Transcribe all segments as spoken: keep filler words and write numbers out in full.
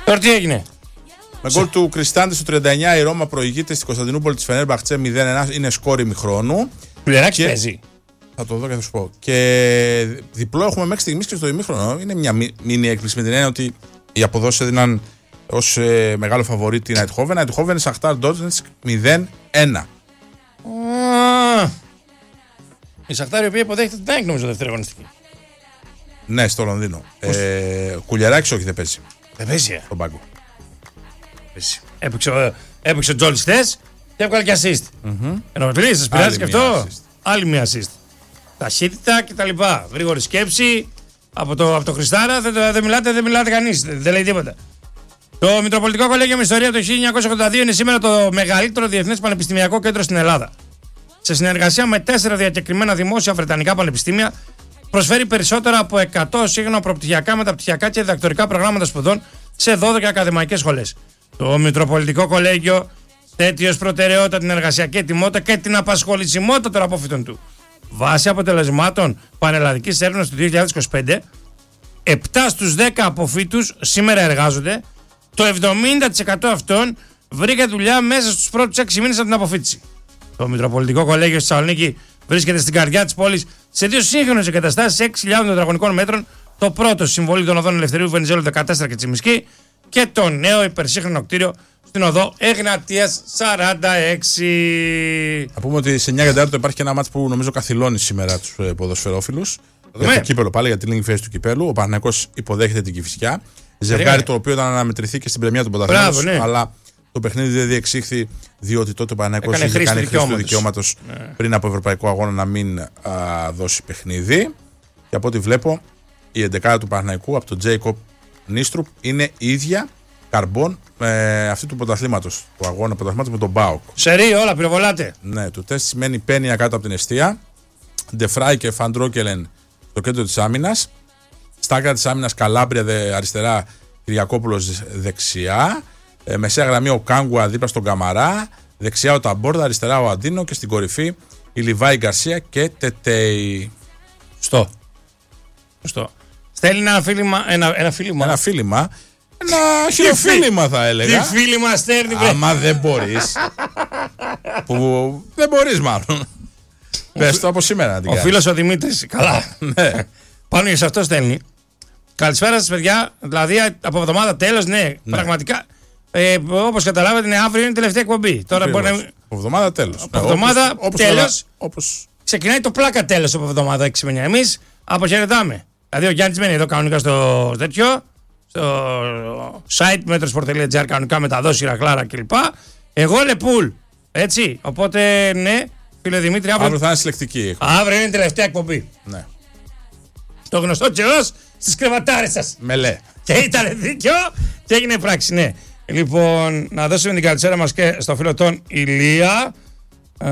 Τώρα τι έγινε? Με γκολ του Κριστάντε στο τριάντα εννιά η Ρώμα προηγείται στην Κωνσταντινούπολη της Φενέρμπαχτσε μηδέν ένα. Είναι σκόρ ημιχρόνου. Πουλεράκι παίζει. Θα το δω και θα σου πω. Και διπλό έχουμε μέχρι στιγμής και στο ημίχρονο. Είναι μια μίνι έκπληξη με την έννοια ότι οι αποδόσεις έδιναν ως ε, μεγάλο φαβορί την Αιτχόβεν. Αιτχόβεν Σαχτάρ Ντότσενσκ μηδέν ένα. Oh. Η Σαχτάρ η οποία υποδέχεται την ΑΕΚ νομίζω δεύτερη αγωνιστική. Ναι, στο Λονδίνο. Ε, Κουλιεράκης όχι, δεν παίζει. Δεν παίζει. Ε. Στον πάγκο. Έπαιξε, έπαιξε ο Τζόλις χθες και έβγαλε και assist. Mm-hmm. Ενώ επειδή σας πειράζει και αυτό, assist. Άλλη μια assist. Ταχύτητα κτλ. Γρήγορη σκέψη από το, από το Χριστάρα. Δεν, δεν μιλάτε, δεν μιλάτε κανείς. Δεν, δεν λέει τίποτα. Το Μητροπολιτικό Κολέγιο με Ιστορία το χίλια εννιακόσια ογδόντα δύο είναι σήμερα το μεγαλύτερο διεθνές πανεπιστημιακό κέντρο στην Ελλάδα. Σε συνεργασία με τέσσερα διακεκριμένα δημόσια βρετανικά πανεπιστήμια, προσφέρει περισσότερα από εκατό σύγχρονα προπτυχιακά, μεταπτυχιακά και διδακτορικά προγράμματα σπουδών σε δώδεκα ακαδημαϊκές σχολές. Το Μητροπολιτικό Κολέγιο θέτει ως προτεραιότητα την εργασιακή ετοιμότητα και την απασχολησιμότητα των απόφοιτων του. Βάσει αποτελεσμάτων πανελλαδικής έρευνας του δύο χιλιάδες είκοσι πέντε, επτά στους δέκα αποφοίτους σήμερα εργάζονται. Το εβδομήντα τοις εκατό αυτών βρήκε δουλειά μέσα στους πρώτους έξι μήνες από την αποφοίτηση. Το Μητροπολιτικό Κολέγιο στη Θεσσαλονίκη βρίσκεται στην καρδιά της πόλης σε δύο σύγχρονες εγκαταστάσεις έξι χιλιάδων τετραγωνικών μέτρων. Το πρώτο στη συμβολή των οδών Ελευθερίου Βενιζέλου δεκατέσσερα και Τσιμισκή και το νέο υπερσύγχρονο κτίριο στην οδό Εγνατίας σαράντα έξι. Θα πούμε ότι σε εννιά και τέσσερα υπάρχει και ένα μάτς που νομίζω καθυλώνει σήμερα τους ποδοσφαιρόφιλους. Για το κύπελο πάλι, για τη λίγη φέση του κυπέλου. Ο Παναθηναϊκός υποδέχεται την Κηφισιά. Ζευγάρι το οποίο ήταν αναμετρηθεί και στην πρεμιά του πρωταθλήματος. Ναι. Αλλά το παιχνίδι δεν διεξήχθη διότι τότε ο Παναθηναϊκός είχε κάνει χρήση του δικαιώματος ναι. πριν από ευρωπαϊκό αγώνα να μην α, δώσει παιχνίδι. Και από ό,τι βλέπω, η εντεκάδα του Παναθηναϊκού από τον Τζέικοπ Νίστρουπ είναι ίδια καρμπών με αυτή του πρωταθλήματος. Του αγώνα πρωταθλήματος με τον Μπάουκ. Σερί, όλα πυροβολάτε. Ναι, το τεστ σημαίνει πένια κάτω από την εστία. Ντεφράι και Φαντρόκελεν στο κέντρο της άμυνας. Στα άκρα της άμυνας Καλάμπρια δε, αριστερά, Κυριακόπουλος δεξιά. Ε, μεσαία γραμμή ο Κάγκουα δίπλα στον Καμαρά. Δεξιά ο Ταμπόρδα, αριστερά ο Αντίνο και στην κορυφή η Λιβάη Γκαρσία και Τετέι. Στο. Στο. Στέλνει ένα φίλημα. Ένα, ένα φίλημα. Ένα φίλημα. Ένα χειροφίλημα θα έλεγα. Τι φίλημα στέλνει. Άμα δεν μπορείς. Που δεν μπορείς μάλλον. Πες το από σήμερα να την κάνεις. Ο φίλος ο Δημήτρης. Καλά. Ναι. Πάνω σε αυτό στέλνει. Καλησπέρα σας παιδιά. Δηλαδή από εβδομάδα τέλος, ναι, ναι. Πραγματικά. Ε, όπως καταλάβατε, ναι, αύριο είναι η τελευταία εκπομπή. Τώρα μπορεί να. Από εβδομάδα τέλος. Από εβδομάδα τέλος. Όπως... Ξεκινάει το πλάκα τέλος από εβδομάδα έξι με εννιά. Εμείς αποχαιρετάμε. Δηλαδή ο Γιάννης μένει εδώ κανονικά στο τέτοιο. Στο site metrosport τελεία gr κανονικά μεταδόσει Ηρακλάρα κλπ. Εγώ Λεπούλ. Έτσι. Οπότε ναι, φίλε Δημήτρη, αύριο. Αύριο θα είναι συλλεκτική. Αύριο είναι η τελευταία εκπομπή. Ναι. Το γνωστό καιρός στις κρεβατάρες σας. Μελέ. Και ήταν δίκιο και έγινε πράξη, ναι. Λοιπόν, να δώσουμε την καλησπέρα μας και στο φίλο τον Ηλία. Ε,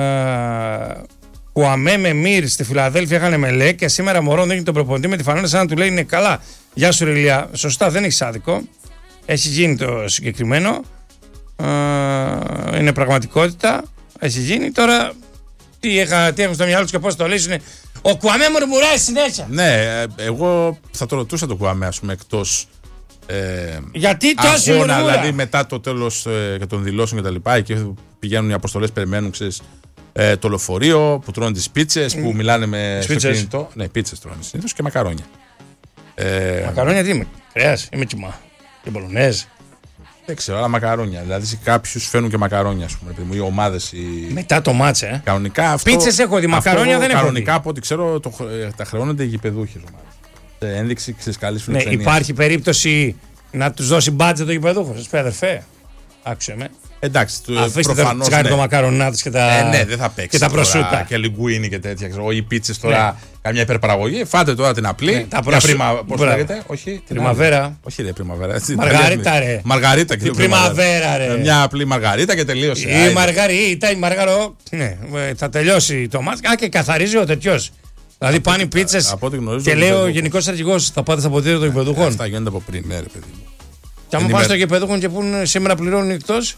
Κουαμέ με Μύρ στη Φιλαδέλφια είχαν μελέ και σήμερα μωρόν δείχνει τον προπονητή με τη φανέλα σαν να του λέει είναι καλά. Γεια σου Ηλία. Σωστά, δεν έχει άδικο. Έχει γίνει το συγκεκριμένο. Ε, είναι πραγματικότητα. Έχει γίνει. Τώρα τι, έχα, τι έχουν στο μυαλό του και πώς το λύσουν. Ο Κουαμέ μουρμουράει συνέχεια. Ναι, εγώ θα το ρωτούσα το Κουαμέ, ας πούμε, εκτός ε, γιατί τόσο αγώνα, δηλαδή μετά το τέλος ε, και των δηλώσεων και τα λοιπά, εκεί πηγαίνουν οι αποστολές, περιμένουν, ξέρεις, ε, το λεωφορείο, που τρώνε τις πίτσες, mm. που μιλάνε με στο κινητό. Ναι, πίτσες τρώνε συνήθως και μακαρόνια. Ε, μακαρόνια τι είμαι, κρέας, είμαι κιμά, και μπολονέζ. Δεν ξέρω, αλλά μακαρόνια. Δηλαδή σε κάποιους φέρνουν και μακαρόνια, ας πούμε, οι ομάδες. Οι... Μετά το μάτσε, ε. Κανονικά αυτό. Πίτσες έχω δει, μακαρόνια δεν έχω δει. Κανονικά από ό,τι ξέρω το, τα χρεώνονται οι γηπεδούχοι ομάδες. Ένδειξη της καλής φιλοξενίας. Ναι, υπάρχει περίπτωση να τους δώσει μπάτζετ το γηπεδούχο, σας πει αδερφέ. Άκουσε με. Εντάξει, αφήστε προφανώς, τα, ναι. το μακαρονάτες και τα, ε, ναι, δεν θα παίξει και τα προσούτα. Και λιγκουίνι και τέτοια. Ξέρω, ή πίτσες τώρα, ναι. καμιά υπερπαραγωγή. Φάτε τώρα την απλή. Ναι, τα προσού... πρima... Πώς λέγεται, όχι. Πριμαβέρα. Όχι, ρε, πριμαβέρα. Μαργαρίτα, ρε. Μαργαρίτα και πριμαβέρα, ρε. Μια απλή μαργαρίτα και τελείωσε. Η μαργαρίτα, η μαργαρό. Ναι, θα τελειώσει το μάτς. Α, και καθαρίζει ο τέτοιος. Δηλαδή πάνε οι πίτσες και λέει ο γενικός αρχηγός θα πάτε στα ποτήρια των γηπεδούχων. Αυτά γίνονται από πριν, ναι, ρε παιδί μου. Και άμα πάνε στο γηπεδούχων και πούν σήμερα πληρώνουν εκτός.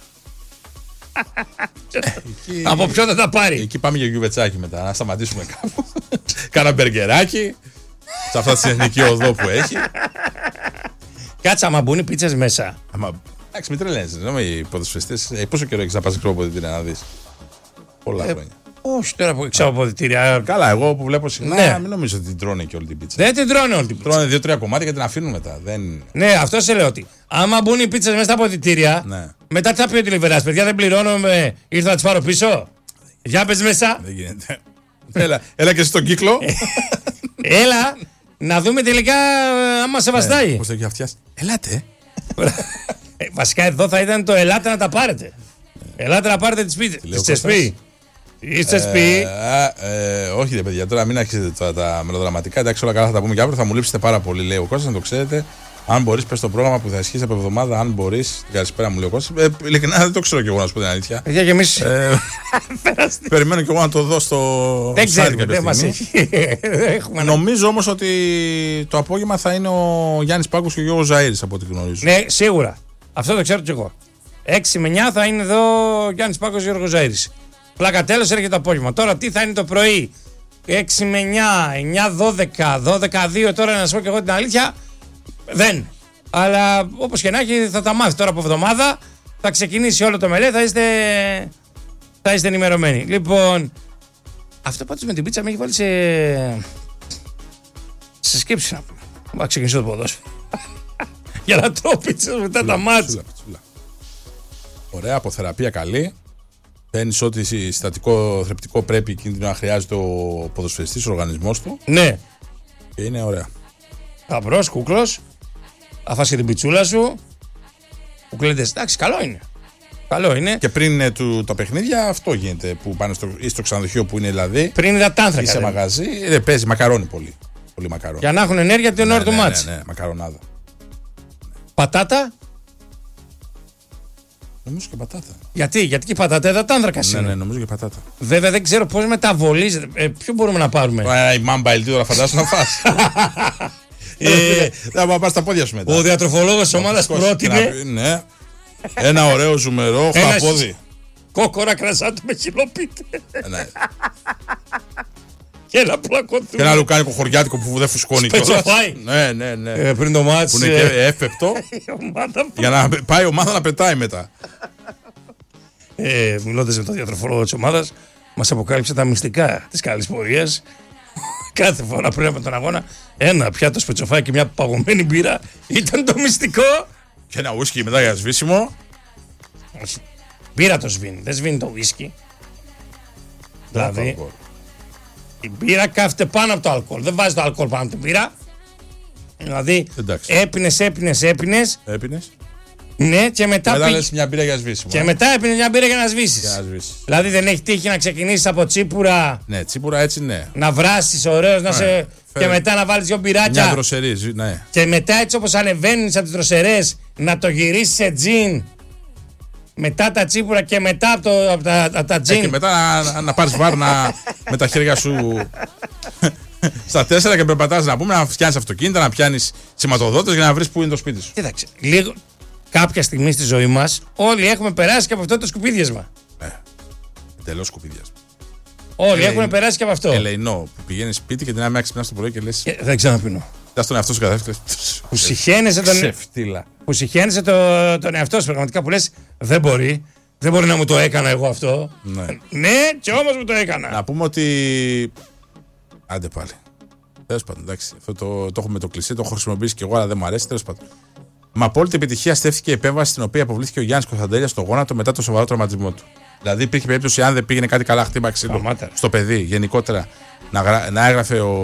Από ποιον θα τα πάρει. Εκεί πάμε για γιουβετσάκι μετά. Να σταματήσουμε κάπου. Κάνα μπεργκεράκι. Σε αυτά τη εθνική οδό που έχει. Κάτσε, άμα μπουν οι πίτσες μέσα. Άμα... Εντάξει, μην τρελαίνεις. Οι ποδοσφαιριστές, ε, πόσο καιρό έχεις να πας εξώ αποδητήρια να δεις? Πολλά ε, χρόνια. Όχι τώρα που εξώ αποδητήρια. Καλά, εγώ που βλέπω συχνά, ναι. μην νομίζω ότι την τρώνε και όλη την πίτσα. Δεν την τρώνε όλη την πίτσα. Τρώνε δύο-τρία κομμάτια και την αφήνουν μετά. Δεν... Ναι, αυτό σε λέω ότι. Άμα μπουν οι πίτσες μέσα στα αποδητήρια, ναι. μετά τι θα πει ο τηλεβεράς? Παιδιά, δεν πληρώνομαι, ήρθα να τις πάρω πίσω. Για πες μέσα. Δεν γίνεται. έλα, έλα και στον κύκλο. Έλα, να δούμε τελικά άμα σε βαστάει. Πώς το έχει αυτιάσει. Ελάτε. Βασικά εδώ θα ήταν το ελάτε να τα πάρετε. Ελάτε να πάρετε τις πίτσες. Τις τσεσπί. Τις τσεσπί. Όχι ρε παιδιά, τώρα μην αρχίσετε τα μελοδραματικά. Εντάξει, όλα καλά θα τα πούμε και αύριο. Θα μου λείψετε πάρα πολύ, λέει ο Κώστας, να το ξέρετε. Αν μπορείς, πες το πρόγραμμα που θα ισχύσει από εβδομάδα. Αν μπορείς, την καλησπέρα μου, λέει ο Κώστας. Ε, ειλικρινά δεν το ξέρω κι εγώ, να σου πω την αλήθεια. Για και εμείς. Ε, περιμένω κι εγώ να το δω στο. Δεν ξέρω, δεν μας έχει. Νομίζω όμως ότι το απόγευμα θα είναι ο Γιάννης Πάγκος και ο Γιώργος Ζαΐρης, από ό,τι γνωρίζω. Ναι, σίγουρα. Αυτό το ξέρω κι εγώ. έξι με εννιά θα είναι εδώ ο Γιάννης Πάγκος και ο Γιώργος Ζαΐρης. Πλάκα τέλος, έρχεται το απόγευμα. Τώρα τι θα είναι το πρωί? έξι με εννιά, εννιά δώδεκα, δώδεκα δύο. Τώρα να σου πω και εγώ την αλήθεια. Δεν. Αλλά όπως και να έχει θα τα μάθει τώρα από εβδομάδα. Θα ξεκινήσει όλο το μελέ, θα είστε, θα είστε ενημερωμένοι. Λοιπόν, αυτό πάντως με την πίτσα με έχει βάλει σε, σε σκέψη να πούμε. Θα ξεκινήσω το ποδόσφαιρο. Για να τρώω πίτσες μετά τα μάτσα. Ωραία, αποθεραπεία καλή. Παίρνεις ό,τι συστατικό θρεπτικό πρέπει εκείνη να χρειάζεται ο ποδοσφαιριστής, ο οργανισμός του. Ναι. Και είναι ωραία. Καπρός, κούκλος. Θα φας και την πιτσούλα σου. Κουκλέντες, εντάξει, καλό είναι. Καλό είναι. Και πριν ε, του, τα παιχνίδια, αυτό γίνεται που πάνε στο, ή στο ξενοδοχείο που είναι δηλαδή. Πριν υδατάνθρακα. Ή σε μαγαζί. Ε, παίζει μακαρόνι πολύ. Πολύ μακαρόνι. Για να έχουν ενέργεια την ναι, ώρα του ναι, μάτς. Ναι, ναι, μακαρονάδα. Πατάτα. Νομίζω και πατάτα. Γιατί, γιατί και η πατάτα υδατάνθρακα είναι. Ναι, ναι, νομίζω και πατάτα. Βέβαια δεν ξέρω πώς μεταβολίζεται. Ε, ποιο μπορούμε να πάρουμε? Ε, η μάμπα ελτί τώρα φαντάσου να φας. Ε, θα πας στα πόδια σου μετά. Ο διατροφολόγος της ομάδας πρότεινε. Ναι. Ένα ωραίο ζουμερό χαπόδι. Κόκορα κρασάτου με χιλόπιτε. Ναι. Και ένα πλακωτού. Και ένα λουκάνικο χωριάτικο που δεν φουσκώνει κιόλας. Σπετσοφάει. Ναι, ναι, ναι. Ε, πριν το μάτς. Που είναι και εύπεπτο. Για να πάει η ομάδα να πετάει μετά. Ε, μιλώντας με τον διατροφολόγο της ομάδας, μας αποκάλυψε τα μυστικά της καλής πορείας. Κάθε φορά πριν από τον αγώνα, ένα πιάτο σπετσοφάκι και μια παγωμένη μπύρα ήταν το μυστικό. Και ένα ουίσκι μετά για σβήσιμο. Όχι. Μπύρα το σβήνει, δεν σβήνει το ουίσκι. Δηλαδή, η μπύρα κάθεται πάνω από το αλκοόλ. Δεν βάζει το αλκοόλ πάνω από την μπύρα. Δηλαδή, έπινες, έπινες, έπινες. Έπινες. Ναι, και μετά. Μετά λες μια μπύρα για σβήσιμο. Και μετά έπινε μια μπύρα για να σβήσεις. Δηλαδή δεν έχει τύχει να ξεκινήσεις από τσίπουρα. Ναι, τσίπουρα έτσι ναι. Να βράσεις ωραίος, να ναι, σε. Φέρε. Και μετά να βάλεις δύο μπυράκια. Μια δροσερή, ναι. Και μετά έτσι όπως ανεβαίνεις από τις δροσερές να το γυρίσεις σε τζιν. Μετά τα τσίπουρα και μετά από, το, από τα, από τα τζιν. Ε, και μετά να, να πάρεις βάρνα με τα χέρια σου στα τέσσερα και περπατάς να πούμε, να φτιάνεις αυτοκίνητα, να πιάνεις σηματοδότες για να βρεις πού είναι το σπίτι σου. Κοίταξε, λίγο. Κάποια στιγμή στη ζωή μας όλοι έχουμε περάσει και από αυτό το σκουπίδιασμα. Ε, εντελώς σκουπίδιασμα. Όλοι Ελεϊ... έχουν περάσει και από αυτό. Ελεηνό, που πηγαίνεις σπίτι και την άμεσα ξυπνάς το πρωί και λες. Ε, δεν ξαναπίνω. Δας τον εαυτό σου καθένα. Που συχαίνεσαι τον, που συχαίνεσαι το, τον εαυτό σου πραγματικά που λες δεν μπορεί. Δεν μπορεί να μου το έκανα εγώ αυτό. Ναι, ναι και όμως μου το έκανα. Να πούμε ότι. Άντε πάλι. Τέλος πάντων, εντάξει. Αυτό το, το έχω με το κλισέ, το έχω χρησιμοποιήσει και εγώ, αλλά δεν μου αρέσει. Τέλος πάντων. Με απόλυτη επιτυχία στέφθηκε η επέμβαση στην οποία αποβλήθηκε ο Γιάννης Κωνσταντέλιας στο γόνατο μετά το σοβαρό τραυματισμό του. Δηλαδή υπήρχε περίπτωση, αν δεν πήγαινε κάτι καλά, χτύπα ξύλο στο παιδί γενικότερα, να, γρα... να έγραφε ο,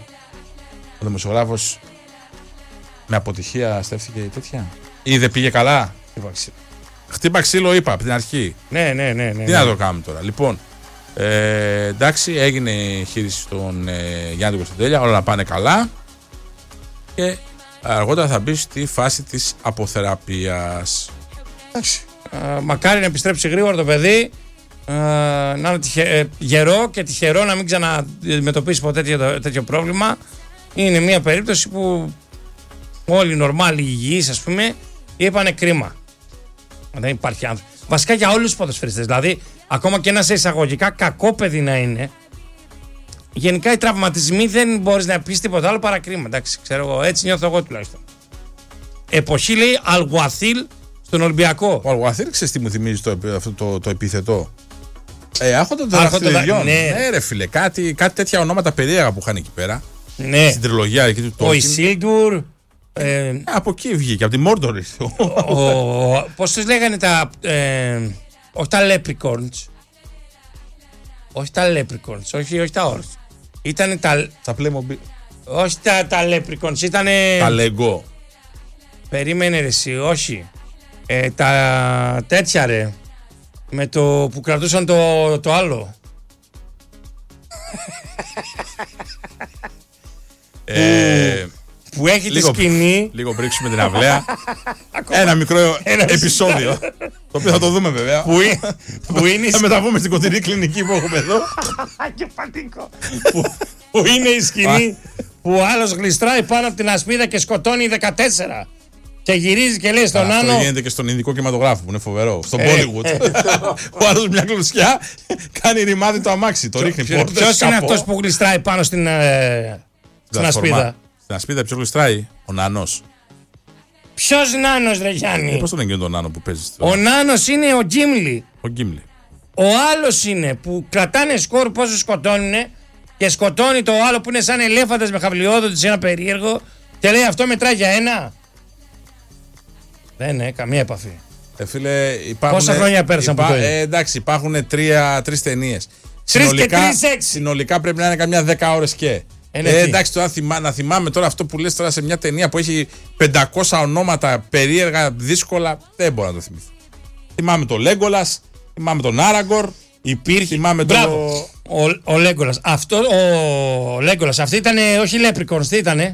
ο δημοσιογράφος με αποτυχία στέφθηκε τέτοια. Ή δεν πήγε καλά. Χτύπα ξύλο, είπα από την αρχή. Ναι, ναι, ναι. ναι Τι ναι. να το κάνουμε τώρα. Λοιπόν, ε, εντάξει, έγινε η χείριση στον ε, Γιάννη Κωνσταντέλια, όλα να πάνε καλά. Και αργότερα θα μπει στη φάση της αποθεραπείας. Εντάξει. Uh, μακάρι να επιστρέψει γρήγορα το παιδί, uh, να είναι τυχε, γερό και τυχερό να μην ξαναδημετωπίσει ποτέ τέτοιο, τέτοιο πρόβλημα. Είναι μια περίπτωση που όλοι οι νορμάλοι υγιείς, ας πούμε, είπανε κρίμα. Δεν υπάρχει άνθρωπο. Βασικά για όλους τους ποδοσφαιριστές. Δηλαδή, ακόμα και ένα σε εισαγωγικά κακό παιδί να είναι, γενικά οι τραυματισμοί δεν μπορείς να πεις τίποτα άλλο παρά κρίμα. Εντάξει, ξέρω εγώ, έτσι νιώθω εγώ τουλάχιστον. εποχή λέει Αλγουαθίλ στον Ολυμπιακό. Ο Αλγουαθίλ, ξέρεις τι μου θυμίζει το, αυτό το, το επίθετο. Ε, Άρχοντα των Δαχτυλιδιών. Ναι. ναι, ρε φίλε, κάτι, κάτι τέτοια ονόματα περίεργα που είχαν εκεί πέρα. Ναι. Στην τριλογία εκεί του Τόλκιν. Ο Ισίλντουρ. Ε, από εκεί βγήκε, από τη Μόρντορ. Πώς τους λέγανε τα. Ε, όχι τα Leprechauns. Όχι τα Leprechauns, όχι, όχι τα Orcs. Ήτανε τα. Τα Playmobil. Όχι τα, τα Leprechauns, ήτανε. Τα Lego. Περίμενε ρε εσύ, όχι. Ε, τα τέτοια ρε. Με το που κρατούσαν το, το άλλο. ε, που, που έχει λίγο, τη σκηνή. Λίγο πρίξουμε την αυλαία. Ένα μικρό ένα επεισόδιο. Το οποίο θα το δούμε βέβαια. Που, που είναι θα μεταβούμε στην κοντινή κλινική που έχουμε εδώ. που, που είναι η σκηνή που ο άλλος γλιστράει πάνω από την ασπίδα και σκοτώνει δεκατέσσερα. Και γυρίζει και λέει στον αυτό Άνω. Αυτό γίνεται και στον Ινδικό κινηματογράφο που είναι φοβερό. Στον Bollywood. Ο άλλος μια κλουσιά κάνει ρημάδι το αμάξι. Το ρίχνει. Ποιος είναι αυτός που γλιστράει πάνω στην, ε, στην ασπίδα? Στην ασπίδα ποιος γλιστράει? Ο Νάνος. Ποιος Νάνος ρε Γιάννη? Ε, πώς τον εγγυώνει τον Νάνο που παίζει? Ο Νάνος είναι ο Γκίμλι. Ο Γκίμλι. Ο άλλος είναι που κρατάνε σκορ πόσο σκοτώνουνε και σκοτώνει το άλλο που είναι σαν ελέφαντας με χαβλιόδοντι σε ένα περίεργο και λέει αυτό μετράει για ένα. Δεν είναι καμία επαφή. Ε, φίλε, υπάρχουν, πόσα χρόνια πέρασαν υπά, από το ε, εντάξει, υπάρχουν τρεις ταινίες. Τρεις και τρεις έξι. Συνολικά πρέπει να είναι καμιά δέκα ώρες και. Ε, ε, εντάξει, τώρα θυμά, να θυμάμαι τώρα αυτό που λες τώρα σε μια ταινία που έχει πεντακόσια ονόματα περίεργα, δύσκολα. Δεν μπορώ να το θυμηθώ. Θυμάμαι τον Λέγκολας, θυμάμαι τον Άραγκορ. Υπήρχε. Θυμάμαι Μπράβο. Το... Ο, ο Λέγκολας. Αυτό ο Λέγκολας. Αυτή ήταν όχι Leprechauns, τι ήτανε?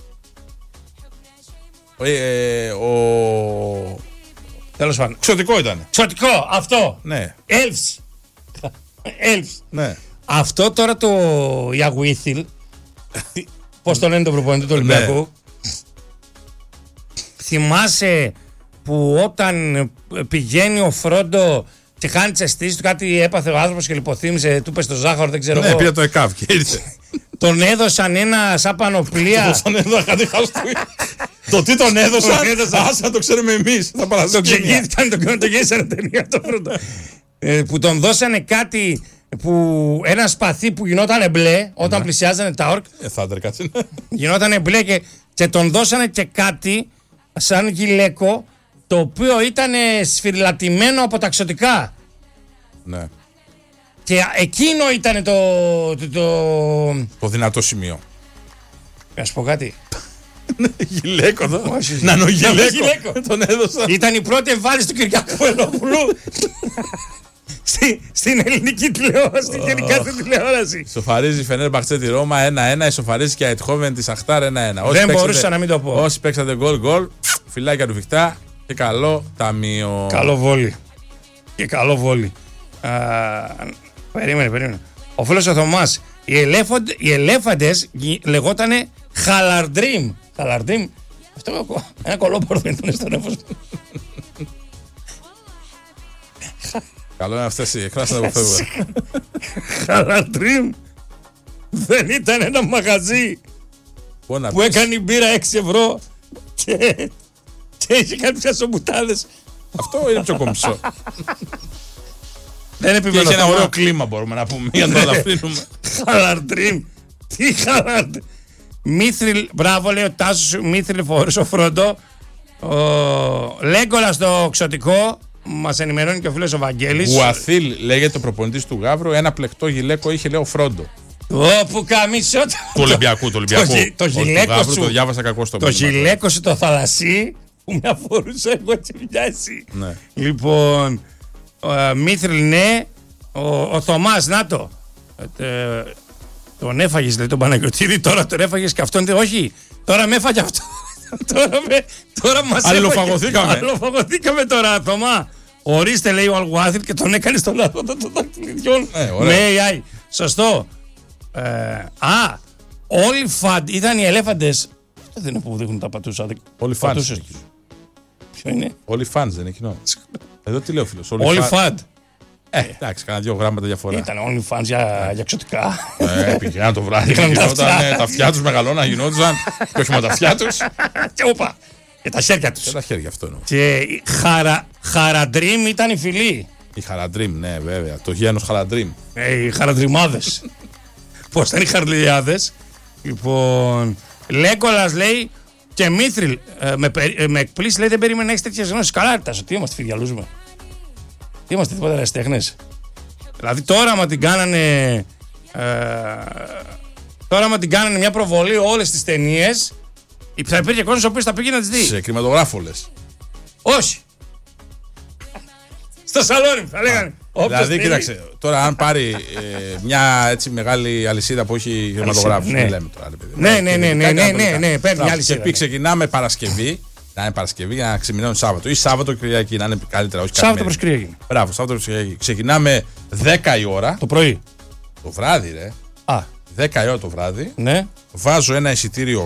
Ε, ο... Τέλος πάντων. Ξωτικό ήταν. Ξωτικό, αυτό. Ναι. Elves. Elves. Ναι. Αυτό τώρα το Ιαγουίθιλ, πώς το λένε το προπονητή του Ολυμπιακού, ναι. Θυμάσαι που όταν πηγαίνει ο Φρόντο και χάνει τις αισθήσεις του, κάτι έπαθε ο άνθρωπος και λιποθύμησε, του πες το ζάχαρο, δεν ξέρω. Ναι, πήρε το ΕΚΑΒ και ήρθε. Τον έδωσαν ένα σαν πανοπλία. Το τι τον έδωσαν, άσα το ξέρουμε εμείς. Θα παρασκήνια. Το γύρισαν ταινία το πρώτο. Που τον δώσανε κάτι, που ένα σπαθί που γινόταν μπλε όταν ναι. πλησιάζανε τα όρκ. Ε, θα κάτσε. Γινόταν μπλε και, και τον δώσανε και κάτι σαν γυλαίκο, το οποίο ήταν σφυριλατημένο από ταξιωτικά. Ναι. Και εκείνο ήταν το... Το, το... το δυνατό σημείο. Να σου πω κάτι. Γυλαίκο εδώ. Νανογυλαίκο. Τον έδωσα. Ήταν η πρώτη εμφάνιση του Κυριάκου Βελόπουλου Στη, στην ελληνική τηλεόραση, στην γενικά στην τηλεόραση. Ισοφαρίζει η Φενέρμπαχτσε τη Ρώμα ένα ένα, ισοφαρίζει και η Αιτχόβεν τη Σαχτάρ ένα ένα. Δεν μπορούσα να μην το πω. Όσοι παίξατε γκολ γκολ, φυλάκια του φιχτά και καλό ταμείο. Καλό βόλι. Και καλό βόλι. Α, περίμενε, περίμενε. Ο φίλος ο Θωμάς, οι, ελέφαντ, οι ελέφαντες λεγότανε Χαλαρντρίμ. Χαλαρντρίμ. Αυτό ένα κολόπορδο ήταν στο νέφος μου. Καλό είναι αυτές οι εκφράσεις να αποφεύγουν. Χαλαρντρίμ δεν ήταν ένα μαγαζί που, που έκανε μπύρα έξι ευρώ και, και είχε κάτι πιασομπουτάδες. Αυτό είναι πιο κομψό. Δεν επιμένω. Και είχε ένα ωραίο κλίμα, μπορούμε να πούμε, για να το ελαφρύνουμε. Χαλαρντρίμ. Τι Χαλαρντρίμ. Μήθριλ, μπράβο λέει ο Τάσος, Μήθριλ φορούσε ο Φρόντο. Ο Λέγκολα στο Ξωτικό. Μας ενημερώνει και ο φίλος ο Βαγγέλης. Γουαθίλ λέγεται το προπονητής του Γαύρου. Ένα πλεκτό γυλαίκο είχε, λέει, ο Φρόντο. Όπου καμίσο. Του Ολυμπιακού, του Ολυμπιακού. Το γυλαίκο σου. Το διάβασα κακό στο Το γυλαίκο σου το θαλασσί που με αφορούσε εγώ έτσι μοιάζει. Ναι. Λοιπόν, Μήθριλ ναι. Ο, ο Θωμάς, να το. Ε, τον έφαγες, λέει, τον Παναγιωτήρη. Τώρα τον έφαγες και αυτόν. Όχι, τώρα με έφαγε αυτό. Τώρα, με, τώρα μας αλληλοφαγωθήκαμε. Αλληλοφαγωθήκαμε τώρα, Θωμά. Ορίστε, λέει ο Αλγουάθιλ και τον έκανε στον λάθο των δακτυλιδιών. Με έι άι. Σωστό. Ε, α, όλοι φαντ, ήταν οι ελέφαντες. Αυτό δεν είναι που δείχνουν τα πατούσα. Όλοι φαντ. Ποιο είναι? Όλοι φαντ δεν είναι κοινό. Εδώ τι λέω, φίλος. Όλοι φαντ. Ε, εντάξει, κάνα δύο γράμματα διαφορά. Ήταν όλοι φαντ για, για εξωτικά. Ε, πήγαιναν το βράδυ. Γινόταν, τα αυτιά τους μεγαλώνα, γινόντουσαν. Και όχι με τα αυτιά τους. Και όπα. Και τα χέρια τους. Και τα χέρια, αυτό εννοώ. Και χαρα, Χαραντρίμ ήταν η φιλή. Η Χαραντρίμ, ναι, βέβαια. Το γένος Χαραντρίμ. Ε, οι Χαραντριμάδες. Πώς ήταν οι Χαρλιάδες. Λοιπόν, Λέγκολας λέει και Μήθριλ. Ε, με, ε, με εκπλήσει λέει δεν περίμενε να έχεις τέτοιες γνώσεις. Καλά, Τάσο, τι είμαστε, φιδιαλούζουμε. Τι είμαστε, τίποτα αριστέχνες. Δηλαδή τώρα άμα την κάνανε. Ε, τώρα άμα την κάνανε μια προβολή όλες τις ταινίες, θα υπήρχε κόσμος ο οποίος θα πήγε να τις δει. Σε κινηματογράφο λες. Όχι. Στο σαλόνι θα λέγανε. Δηλαδή, κοίταξε, τώρα αν πάρει ε, μια έτσι μεγάλη αλυσίδα που έχει κινηματογράφους. Ναι. Λέμε τώρα, παιδί. Ναι, ναι, ναι, ναι, ναι, ναι, ναι, παίρνει μια αλυσίδα. Και πει ξεκινάμε Παρασκευή. Να είναι Παρασκευή για να ξεμηνώνει Σάββατο. Ή Σάββατο Κυριακή να είναι καλύτερα. Όχι Σάββατο προς Κυριακή. Μπράβο, Σάββατο προς Κυριακή. Ξεκινάμε δέκα η ώρα. Το πρωί. Το βράδυ, ρε. Α. δέκα η ώρα το βράδυ. Ναι. Βάζω ένα εισιτήριο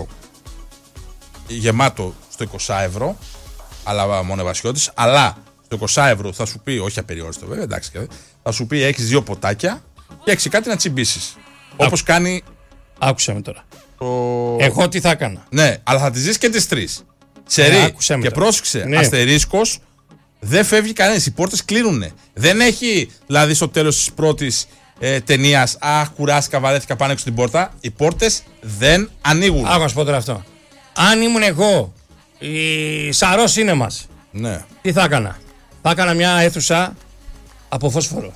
γεμάτο στο είκοσι ευρώ. Αλλά μονεβασιώτης. Αλλά στο είκοσι ευρώ θα σου πει, όχι απεριόριστο βέβαια, εντάξει, θα σου πει έχεις δύο ποτάκια και έχεις κάτι να τσιμπήσεις. Όπως κάνει. Άκουσα με τώρα. Το... Εγώ τι θα έκανα. Ναι, αλλά θα τις ζεις και τις τρεις. Σερί. Ναι, και πρόσεξε, ναι. Αστερίσκος, δεν φεύγει κανένας. Οι πόρτες κλείνουνε. Δεν έχει δηλαδή στο τέλος της πρώτης ε, ταινίας, αχ, κουράστηκα, βαρέθηκα πάνω έξω την πόρτα. Οι πόρτες δεν ανοίγουν. Άκου να σου πω τώρα αυτό. Αν ήμουν εγώ, η Σαρό Σίνεμας, ναι. Τι θα έκανα. Θα έκανα μια αίθουσα από φόσφορο.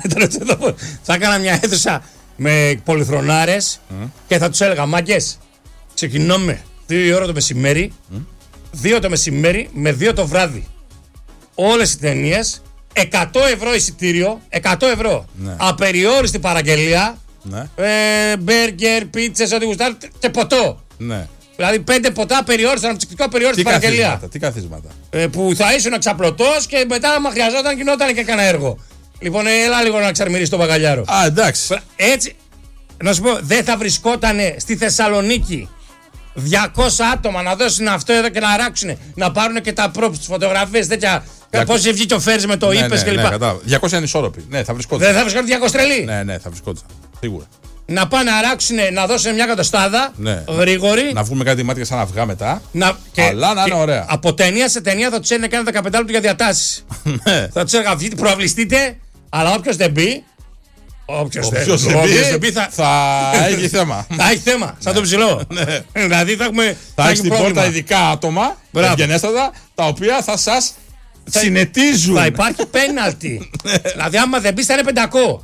Θα έκανα μια αίθουσα με πολυθρονάρες mm. και θα τους έλεγα μάγκες, ξεκινάμε δύο η ώρα το μεσημέρι, mm. δύο το μεσημέρι με δύο το βράδυ. Όλες οι ταινίες, εκατό ευρώ εισιτήριο, εκατό ευρώ. Ναι. Απεριόριστη παραγγελία, ναι. ε, μπέργκερ, πίτσες, ό,τι γουστάρει και ποτό. Ναι. Δηλαδή πέντε ποτά περιόριστα, αναψυκτικό περιόριστη παραγγελία. Καθίσματα, τι καθίσματα. Ε, που θα ήσουν εξαπλωτός και μετά, άμα χρειαζόταν, γινόταν και κανένα έργο. Λοιπόν, έλα λίγο να ξαρμυρίσει τον μπαγκαλιάρο. Α, εντάξει. Έτσι, να σου πω, δεν θα βρισκότανε στη Θεσσαλονίκη διακόσια άτομα να δώσουν αυτό εδώ και να αράξουν, να πάρουν και τα props, τις φωτογραφίες, τέτοια. Πώς βγήκε ο Φέρς με το ναι, είπες ναι, κλπ. Ναι, κατάλαβα. διακόσια ανισόρροποι. Ναι, θα βρισκόταν. Δεν θα βρισκόταν διακόσια τρελοί. Ναι, ναι, θα βρισκόταν. Σίγουρα. Να πάνε να αράξουν, να δώσουν μια κατοστάδα ναι. γρήγορη. Να βγούμε κάτι μάτια σαν αυγά μετά. Να, και, αλλά να είναι ωραία. Από ταινία σε ταινία θα του έδινε κάνα δεκαπέντε λεπτά για διατάσεις. Θα του έλεγα βγείτε, προαυλιστείτε, αλλά όποιος δεν μπει. Όποιος δεν, δεν μπει θα, θα έχει θέμα. Θα έχει θέμα, σαν το ψηλό. Δηλαδή θα έχουμε. Θα έχει στην πόρτα ειδικά άτομα, ευγενέστατα, τα οποία θα σας συνετίζουν. Θα υπάρχει πέναλτι. Δηλαδή άμα δεν μπει θα είναι πεντακό.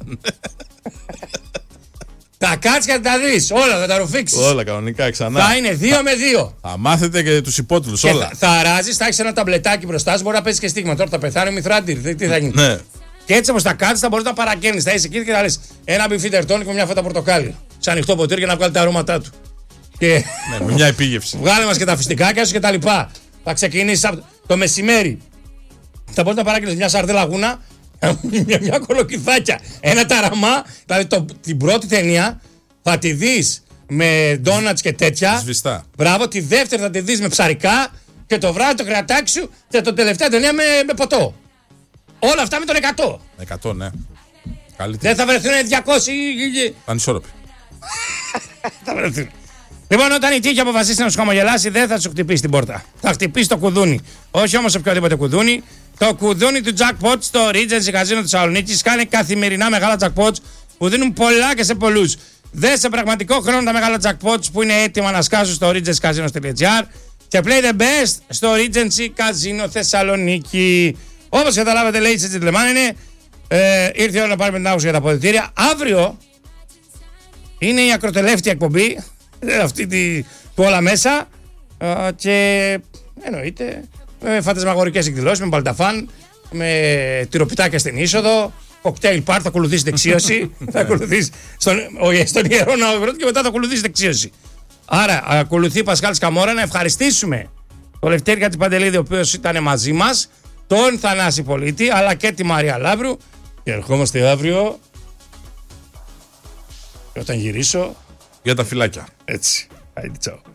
Θα κάτσεις και θα τα δεις. Όλα θα τα ρουφήξεις. Όλα κανονικά ξανά. Θα είναι δύο με δύο. Θα μάθετε και τους υπότιτλους όλα. Θα, θα αράζεις, θα έχεις ένα ταμπλετάκι μπροστά σου. Μπορεί να παίζεις και στίγμα. Τώρα θα πεθάνει ο Μηθράτηρ. Τι θα γίνει. Ναι. Και έτσι όπως θα κάτσεις θα μπορείς να παρακαίνεις. Θα είσαι εκεί και θα λες ένα μπιφίτερ τόνικ με μια φώτα πορτοκάλι. Σε ανοιχτό ποτήρι για να βγάλει τα αρώματά του. Και... ναι, με μια επίγευση. Βγάλε μας και τα φυστικάκια σου και τα λοιπά. Θα ξεκινήσεις το μεσημέρι. Θα μπορείς να παρακαίνεις μια σαρδέλα γούνα. μια, μια κολοκυθάκια. Ένα ταραμά. Δηλαδή το, την πρώτη ταινία. Θα τη δεις με ντόνατς και τέτοια. Σβηστά. Μπράβο, τη δεύτερη θα τη δεις με ψαρικά. Και το βράδυ το κρεατάκι σου. Και το τελευταία ταινία με, με ποτό. Όλα αυτά με τον εκατό. εκατό, ναι. Καλύτερα. Δεν θα βρεθούν διακόσια. Ανισόρροποι. Θα βρεθούν. Λοιπόν, όταν η τύχη αποφασίσει να σου χαμογελάσει, δεν θα σου χτυπήσει την πόρτα. Θα χτυπήσει το κουδούνι. Όχι όμως οποιοδήποτε κουδούνι. Το κουδούνι του jackpot στο Regency Casino της Θεσσαλονίκης κάνει καθημερινά μεγάλα jackpots που δίνουν πολλά και σε πολλούς. Δε σε πραγματικό χρόνο τα μεγάλα jackpots που είναι έτοιμα να σκάσουν στο regency casino τελεία gr και play the best στο Regency Casino Θεσσαλονίκη. Όπως καταλάβατε, λέει η Τζετλεμάν είναι. Ε, ήρθε η ώρα να πάρουμε την άκουση για τα αποδυτήρια. Αύριο είναι η ακροτελεύτη εκπομπή. Αυτή τη, του όλα μέσα. Ε, και εννοείται με φαντασμαγορικές εκδηλώσεις, με μπαλταφάν, με τυροπιτάκια στην είσοδο. Κοκτέιλ πάρ, θα ακολουθήσει δεξίωση. Θα ακολουθήσει στον, στον ιερό ναό και μετά θα ακολουθήσει δεξίωση. Άρα, ακολουθεί Πασχάλης Καμόρα. Να ευχαριστήσουμε τον Λευτέρη Κατσιπαντελίδη, ο οποίος ήταν μαζί μας, τον Θανάση Πολίτη, αλλά και τη Μαρία Λαύρου. Και ερχόμαστε αύριο. Και όταν γυρίσω. Για τα φυλάκια. Έτσι. Άιντε, τσάου.